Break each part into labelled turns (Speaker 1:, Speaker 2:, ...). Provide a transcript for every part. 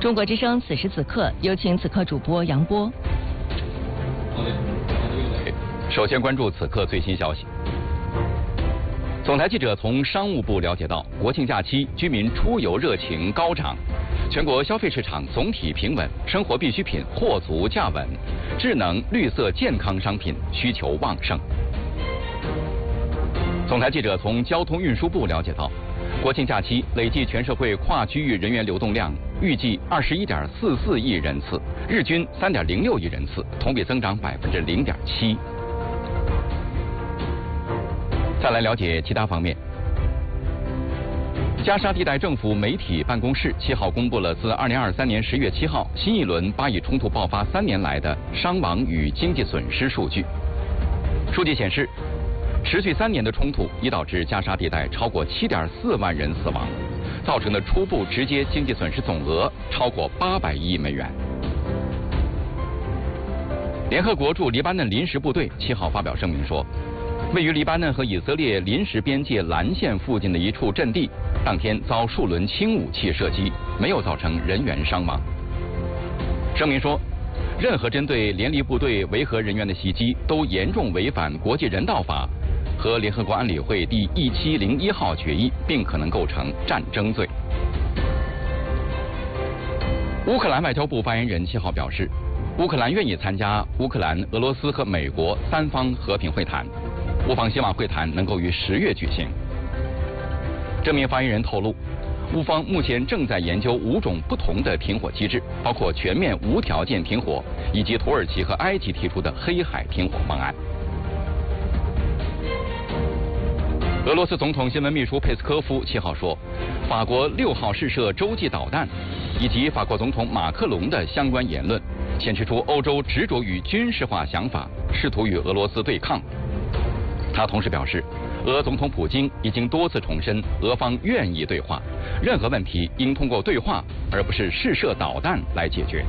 Speaker 1: 中国之声此时此刻，有请此刻主播杨波。
Speaker 2: 首先关注此刻最新消息。总台记者从商务部了解到，国庆假期居民出游热情高涨，全国消费市场总体平稳，生活必需品货足价稳，智能、绿色、健康商品需求旺盛。总台记者从交通运输部了解到，国庆假期累计全社会跨区域人员流动量预计21.44亿人次，日均3.06亿人次，同比增长0.7%。再来了解其他方面。加沙地带政府媒体办公室7号公布了自2023年10月7号新一轮巴以冲突爆发3年来的伤亡与经济损失数据。数据显示，持续3年的冲突已导致加沙地带超过7.4万人死亡，造成的初步直接经济损失总额超过800亿美元。联合国驻黎巴嫩临时部队7号发表声明说，位于黎巴嫩和以色列临时边界蓝线附近的一处阵地，当天遭数轮轻武器射击，没有造成人员伤亡。声明说，任何针对联黎部队维和人员的袭击都严重违反国际人道法和联合国安理会第1701号决议，并可能构成战争罪。乌克兰外交部发言人7号表示，乌克兰愿意参加乌克兰、俄罗斯和美国3方和平会谈，乌方希望会谈能够于10月举行。这名发言人透露，乌方目前正在研究5种不同的停火机制，包括全面无条件停火，以及土耳其和埃及提出的黑海停火方案。俄罗斯总统新闻秘书佩斯科夫7号说，法国6号试射洲际导弹，以及法国总统马克龙的相关言论，显示出欧洲执着于军事化想法，试图与俄罗斯对抗。他同时表示，俄总统普京已经多次重申，俄方愿意对话，任何问题应通过对话，而不是试射导弹来解决。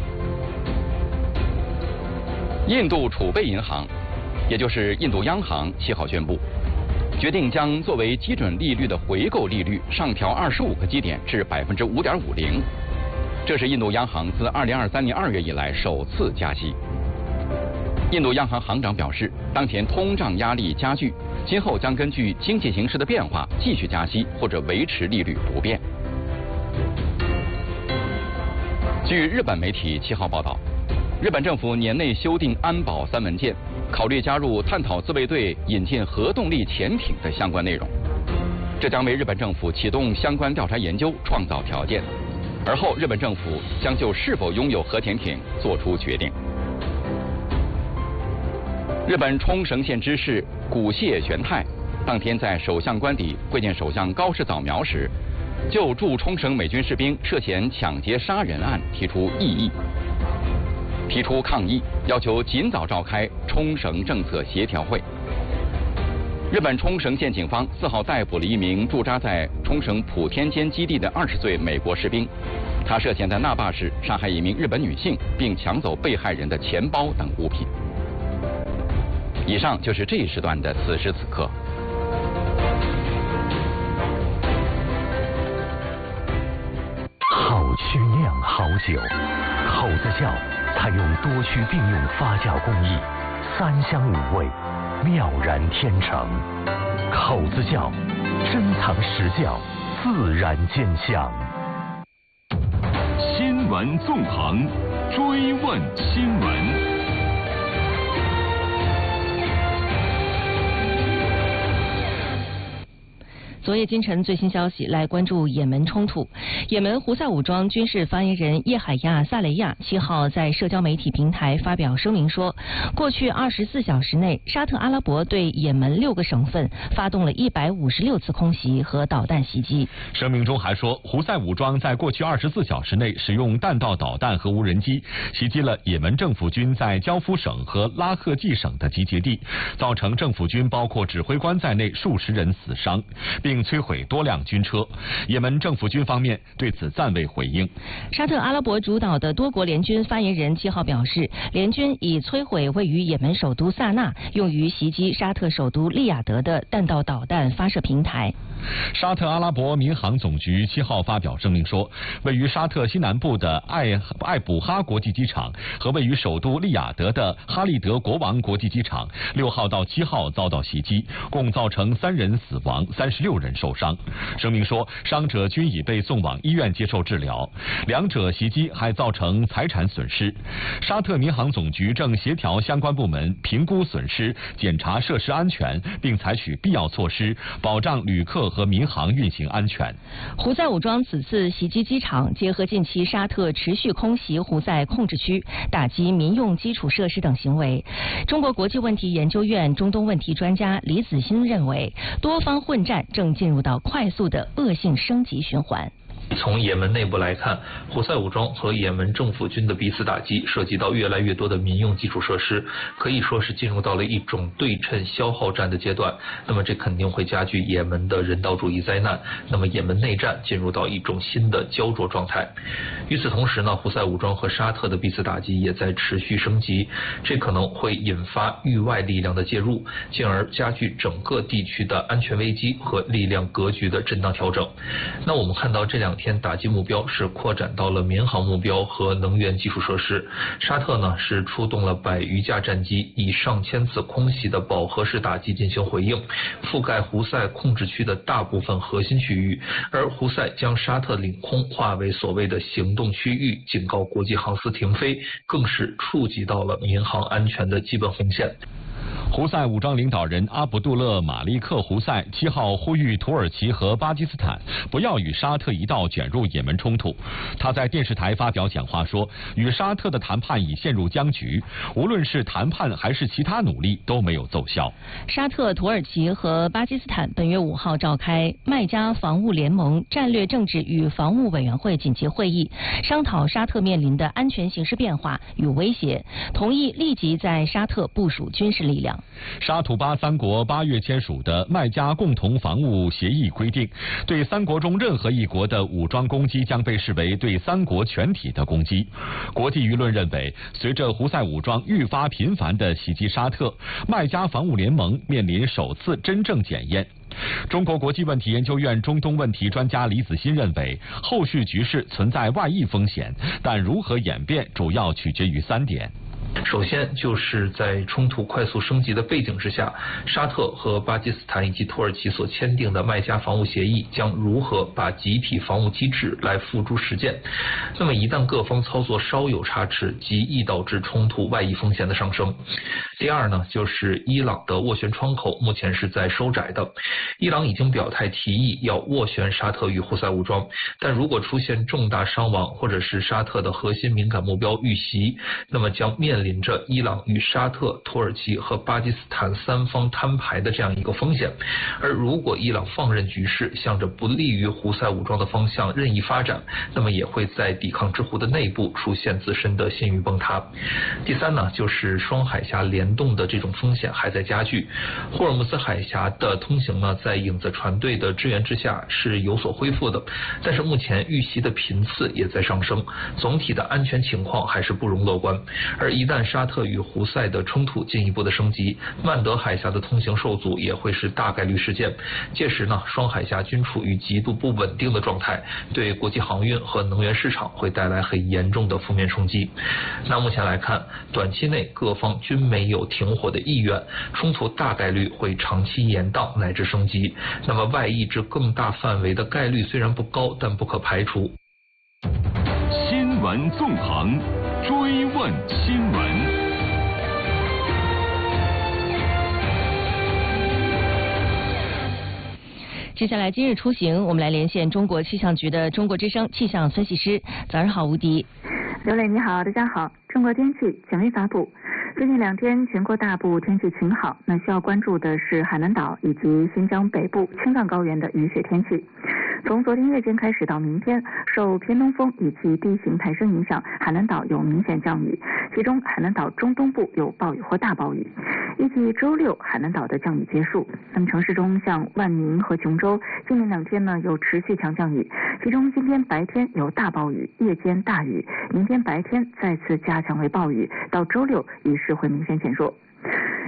Speaker 2: 印度储备银行，也就是印度央行7号宣布，决定将作为基准利率的回购利率上调25个基点至5.50%，这是印度央行自2023年2月以来首次加息。印度央行行长表示，当前通胀压力加剧，今后将根据经济形势的变化继续加息或者维持利率不变。据日本媒体7号报道，日本政府年内修订安保3文件，考虑加入探讨自卫队引进核动力潜艇的相关内容，这将为日本政府启动相关调查研究创造条件，而后日本政府将就是否拥有核潜艇做出决定。日本冲绳县知事古谢玄太当天在首相官邸会见首相高市早苗时，就驻冲绳美军士兵涉嫌抢劫杀人案提出抗议，要求尽早召开冲绳政策协调会。日本冲绳县警方4号逮捕了一名驻扎在冲绳普天间基地的20岁美国士兵，他涉嫌在那霸市杀害一名日本女性，并抢走被害人的钱包等物品。以上就是这一时段的此时此刻。
Speaker 3: 好曲酿好酒，口子窖采用多区并用发酵工艺，3香5味，妙然天成。口子窖珍藏实窖，自然兼香。
Speaker 4: 新闻纵横，追问新闻。
Speaker 1: 昨夜今晨最新消息，来关注也门冲突。也门胡塞武装军事发言人叶海亚·萨雷亚7号在社交媒体平台发表声明说，过去24小时内，沙特阿拉伯对也门6个省份发动了156次空袭和导弹袭击。
Speaker 5: 声明中还说，胡塞武装在过去24小时内使用弹道导弹和无人机袭击了也门政府军在焦夫省和拉赫季省的集结地，造成政府军包括指挥官在内数十人死伤，并摧毁多辆军车。也门政府军方面对此暂未回应。
Speaker 1: 沙特阿拉伯主导的多国联军发言人7号表示，联军已摧毁位于也门首都萨那用于袭击沙特首都利雅得的弹道导弹发射平台。
Speaker 5: 沙特阿拉伯民航总局7号发表声明说，位于沙特西南部的艾卜哈国际机场和位于首都利雅得的哈利德国王国际机场6号到7号遭到袭击，共造成3人死亡，36人受伤。声明说，伤者均已被送往医院接受治疗，两者袭击还造成财产损失。沙特民航总局正协调相关部门评估损失，检查设施安全，并采取必要措施，保障旅客和民航运行安全。
Speaker 1: 胡塞武装此次袭击机场，结合近期沙特持续空袭胡塞控制区、打击民用基础设施等行为。中国国际问题研究院中东问题专家李子欣认为，多方混战正进入到快速的恶性升级循环。
Speaker 6: 从也门内部来看，胡塞武装和也门政府军的彼此打击，涉及到越来越多的民用基础设施，可以说是进入到了一种对称消耗战的阶段。那么这肯定会加剧也门的人道主义灾难，那么也门内战进入到一种新的焦灼状态。与此同时呢，胡塞武装和沙特的彼此打击也在持续升级，这可能会引发域外力量的介入，进而加剧整个地区的安全危机和力量格局的震荡调整。那我们看到这2天打击目标是扩展到了民航目标和能源基础设施。沙特呢是出动了100余架战机，以上千次空袭的饱和式打击进行回应，覆盖胡塞控制区的大部分核心区域。而胡塞将沙特领空划为所谓的行动区域，警告国际航司停飞，更是触及到了民航安全的基本红线。
Speaker 5: 胡塞武装领导人阿卜杜勒·马利克·胡塞7号呼吁土耳其和巴基斯坦不要与沙特一道卷入也门冲突。他在电视台发表讲话说，与沙特的谈判已陷入僵局，无论是谈判还是其他努力都没有奏效。
Speaker 1: 沙特、土耳其和巴基斯坦本月5号召开麦加防务联盟战略政治与防务委员会紧急会议，商讨沙特面临的安全形势变化与威胁，同意立即在沙特部署军事力量。
Speaker 5: 沙土巴3国8月签署的麦加共同防务协议规定，对3国中任何一国的武装攻击将被视为对3国全体的攻击。国际舆论认为，随着胡塞武装愈发频繁地袭击沙特，麦加防务联盟面临首次真正检验。中国国际问题研究院中东问题专家李子欣认为，后续局势存在外溢风险，但如何演变主要取决于3点。
Speaker 6: 首先就是在冲突快速升级的背景之下，沙特和巴基斯坦以及土耳其所签订的麦加防务协议将如何把集体防务机制来付诸实践。那么一旦各方操作稍有差池，极易导致冲突外溢风险的上升。第二呢，就是伊朗的斡旋窗口目前是在收窄的。伊朗已经表态提议要斡旋沙特与胡塞武装，但如果出现重大伤亡或者是沙特的核心敏感目标遇袭，那么将面临着伊朗与沙特、土耳其和巴基斯坦3方摊牌的这样一个风险。而如果伊朗放任局势向着不利于胡塞武装的方向任意发展，那么也会在抵抗之湖的内部出现自身的信誉崩塌。第三呢，就是双海峡联动的这种风险还在加剧。霍尔木兹海峡的通行呢，在影子船队的支援之下是有所恢复的，但是目前遇袭的频次也在上升，总体的安全情况还是不容乐观。而一旦沙特与胡塞的冲突进一步的升级，曼德海峡的通行受阻也会是大概率事件。届时呢，双海峡均处于极度不稳定的状态，对国际航运和能源市场会带来很严重的负面冲击。那目前来看，短期内各方均没有停火的意愿，冲突大概率会长期延宕乃至升级。那么外溢至更大范围的概率虽然不高，但不可排除。
Speaker 4: 新闻纵横，追问新闻。
Speaker 1: 接下来今日出行，我们来连线中国气象局的中国之声气象分析师。早上好，吴迪。
Speaker 7: 刘磊你好，大家好。中国天气权威发布，最近2天全国大部天气晴好，那需要关注的是海南岛以及新疆北部青藏高原的雨雪天气。从昨天夜间开始到明天，受偏东风以及地形抬升影响，海南岛有明显降雨，其中海南岛中东部有暴雨或大暴雨。预计周6海南岛的降雨结束。那么城市中像万宁和琼州，今明2天呢有持续强降雨，其中今天白天有大暴雨，夜间大雨，明天白天再次加强为暴雨，到周6雨势会明显减弱。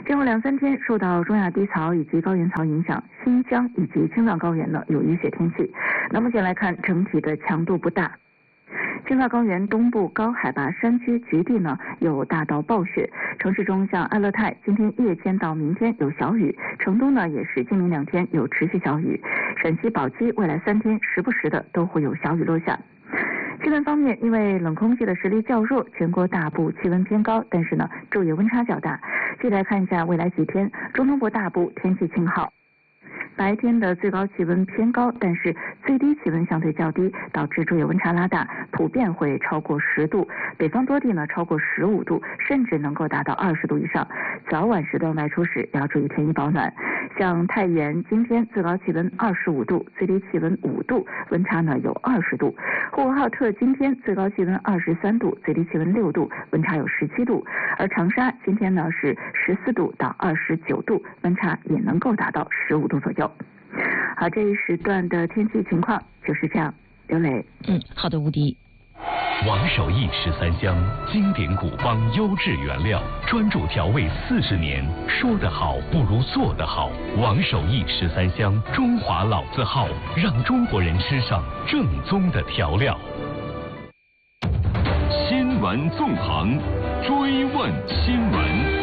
Speaker 7: 经过2-3天受到中亚低槽以及高原槽影响，新疆以及青藏高原呢有雨雪天气。那目前来看，整体的强度不大。青藏高原东部高海拔山区局地呢有大到暴雪，城市中像阿勒泰今天夜间到明天有小雨，成都呢也是今明2天有持续小雨，陕西宝鸡未来3天时不时的都会有小雨落下。气温方面，因为冷空气的实力较弱，全国大部气温偏高，但是呢昼夜温差较大。具体来看一下未来几天，中东部大部天气晴好。白天的最高气温偏高，但是最低气温相对较低，导致昼夜温差拉大，普遍会超过10度，北方多地呢超过15度，甚至能够达到20度以上。早晚时段外出时要注意添衣保暖。像太原今天最高气温25度，最低气温5度，温差呢有20度。呼和浩特今天最高气温23度，最低气温6度，温差有17度。而长沙今天呢是14度到29度，温差也能够达到15度左右。好，这一时段的天气情况就是这样。刘磊，
Speaker 1: 好的，吴迪。
Speaker 3: 王守义13香，经典古方，优质原料，专注调味40年。说得好不如做得好。王守义13香，中华老字号，让中国人吃上正宗的调料。
Speaker 4: 新闻纵横，追问新闻。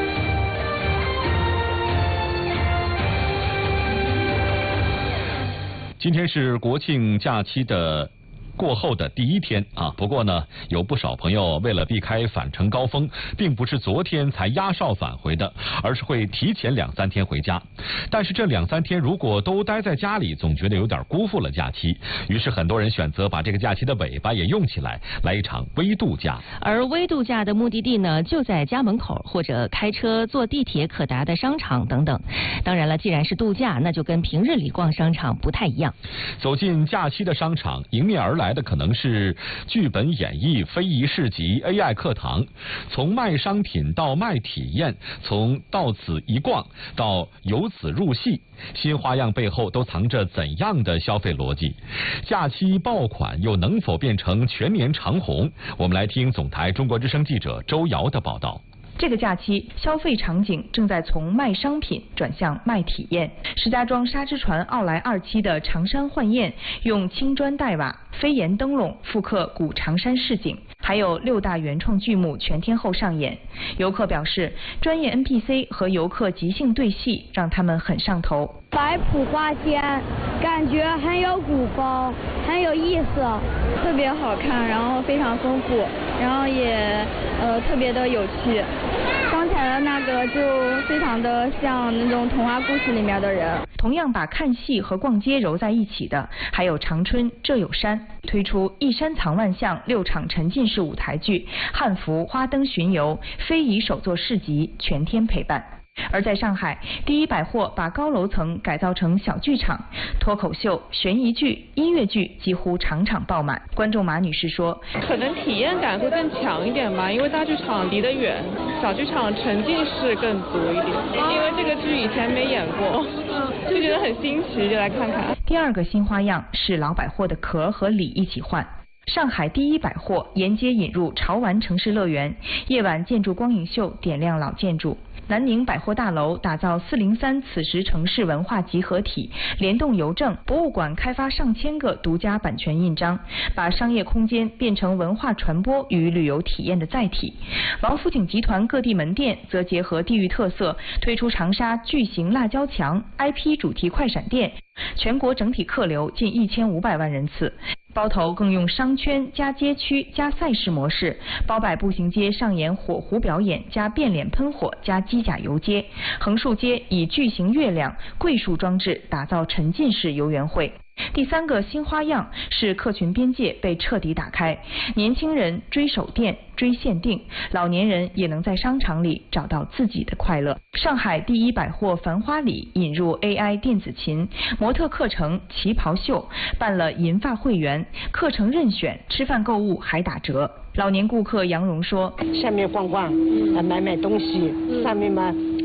Speaker 5: 今天是国庆假期的过后的第1天啊，不过呢，有不少朋友为了避开返程高峰，并不是昨天才压哨返回的，而是会提前2-3天回家。但是这2-3天如果都待在家里，总觉得有点辜负了假期。于是很多人选择把这个假期的尾巴也用起来，来一场微度假。
Speaker 1: 而微度假的目的地呢，就在家门口或者开车坐地铁可达的商场等等。当然了，既然是度假，那就跟平日里逛商场不太一样。
Speaker 5: 走进假期的商场，迎面而来的可能是剧本演绎、非遗市集、AI 课堂。从卖商品到卖体验，从到此一逛到由此入戏，新花样背后都藏着怎样的消费逻辑？假期爆款又能否变成全年长红？我们来听总台中国之声记者周瑶的报道。
Speaker 8: 这个假期，消费场景正在从卖商品转向卖体验。石家庄沙之船奥莱2期的长山幻宴，用青砖黛瓦、飞檐灯笼复刻古长山市景，还有6大原创剧目全天候上演。游客表示，专业 NPC 和游客即兴对戏，让他们很上头。
Speaker 9: 摆谱花间，感觉很有古风，很有意思，特别好看，然后非常丰富，然后也特别的有趣。刚才的那个就非常的像那种童话故事里面的人。
Speaker 8: 同样把看戏和逛街揉在一起的，还有长春这有山推出一山藏万象6场沉浸式舞台剧、汉服花灯巡游、非遗手作市集，全天陪伴。而在上海，第一百货把高楼层改造成小剧场，脱口秀、悬疑剧、音乐剧几乎场场爆满。观众马女士说：“
Speaker 10: 可能体验感会更强一点吧，因为大剧场离得远，小剧场沉浸式更足一点。因为这个剧以前没演过，就觉得很新奇，就来看看。”
Speaker 8: 第二个新花样是老百货的壳和里一起换。上海第一百货沿街引入潮玩城市乐园，夜晚建筑光影秀点亮老建筑。南宁百货大楼打造403此时城市文化集合体，联动邮政、博物馆开发上千个独家版权印章，把商业空间变成文化传播与旅游体验的载体。王府井集团各地门店则结合地域特色，推出长沙巨型辣椒墙 IP 主题快闪店，全国整体客流近1500万人次。包头更用商圈加街区加赛事模式，包摆步行街上演火狐表演加变脸喷火加机甲游街，横竖街以巨型月亮、桂树装置打造沉浸式游园会。第三个新花样是客群边界被彻底打开，年轻人追手店、追限定，老年人也能在商场里找到自己的快乐。上海第一百货繁花里引入 AI 电子琴、模特课程、旗袍秀，办了银发会员，课程任选，吃饭购物还打折。老年顾客杨蓉说：“
Speaker 11: 下面逛逛，买买东西，上面嘛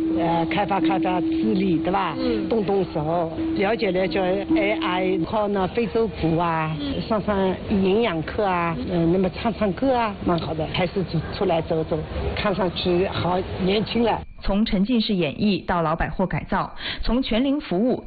Speaker 11: 开发智力，对吧？动手，了解AI，靠那非洲鼓啊，上营养课啊，那么唱歌啊，蛮好的。还是出来走走，看上去好年轻了。
Speaker 8: 从沉浸式演绎到老百货改造，从全龄服务